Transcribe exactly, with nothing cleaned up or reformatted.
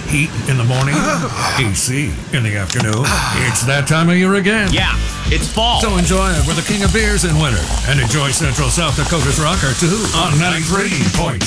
Heat in the morning, A C in the afternoon. It's that time of year again. Yeah, it's fall. So enjoy it with the king of beers in winter and enjoy Central South Dakota's rocker too on ninety-three point